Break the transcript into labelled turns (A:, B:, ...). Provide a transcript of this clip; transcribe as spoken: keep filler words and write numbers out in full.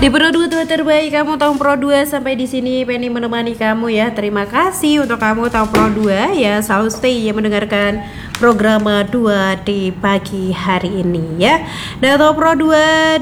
A: Di Pro dua tua terbaik kamu tahun Pro dua sampai di sini Penny menemani kamu ya. Terima kasih untuk kamu tahun Pro dua ya, selalu stay ya mendengarkan program dua di pagi hari ini ya. Dan tahun Pro dua